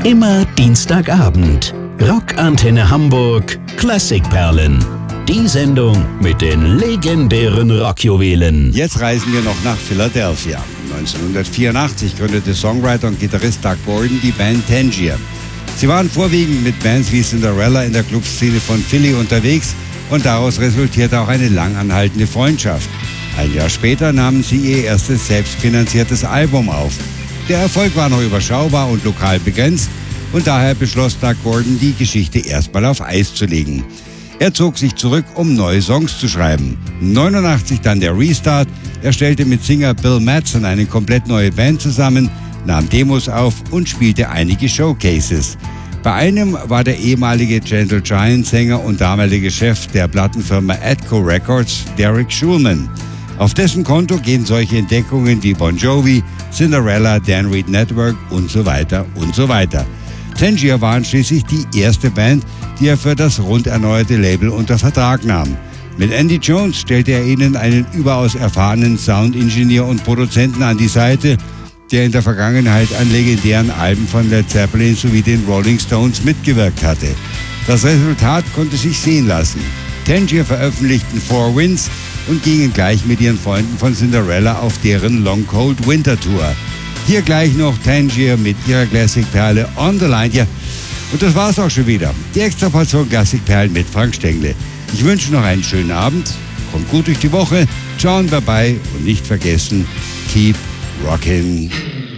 Immer Dienstagabend. Rockantenne Hamburg Klassikperlen. Die Sendung mit den legendären Rockjuwelen. Jetzt reisen wir noch nach Philadelphia. 1984 gründete Songwriter und Gitarrist Doug Gordon die Band Tangier. Sie waren vorwiegend mit Bands wie Cinderella in der Clubszene von Philly unterwegs und daraus resultierte auch eine lang anhaltende Freundschaft. Ein Jahr später nahmen sie ihr erstes selbstfinanziertes Album auf. Der Erfolg war noch überschaubar und lokal begrenzt und daher beschloss Doug Gordon, die Geschichte erstmal auf Eis zu legen. Er zog sich zurück, um neue Songs zu schreiben. 1989 dann der Restart. Er stellte mit Sänger Bill Madsen eine komplett neue Band zusammen, nahm Demos auf und spielte einige Showcases. Bei einem war der ehemalige Gentle Giant Sänger und damalige Chef der Plattenfirma Atco Records, Derek Schulman. Auf dessen Konto gehen solche Entdeckungen wie Bon Jovi, Cinderella, Dan Reed Network und so weiter und so weiter. Tangier waren schließlich die erste Band, die er für das rund erneuerte Label unter Vertrag nahm. Mit Andy Jones stellte er ihnen einen überaus erfahrenen Soundingenieur und Produzenten an die Seite, der in der Vergangenheit an legendären Alben von Led Zeppelin sowie den Rolling Stones mitgewirkt hatte. Das Resultat konnte sich sehen lassen. Tangier veröffentlichten Four Winds und gingen gleich mit ihren Freunden von Cinderella auf deren Long Cold Winter Tour. Hier gleich noch Tangier mit ihrer Klassikperle On the Line. Ja, und das war's auch schon wieder. Die extra Portion Klassikperlen mit Frank Stengle. Ich wünsche noch einen schönen Abend. Kommt gut durch die Woche. Ciao und bye bye. Und nicht vergessen, keep rockin'.